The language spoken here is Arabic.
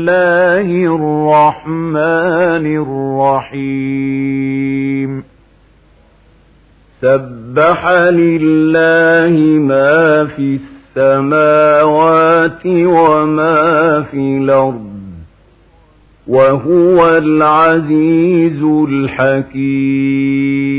الله الرحمن الرحيم سبح لله ما في السماوات وما في الأرض وهو العزيز الحكيم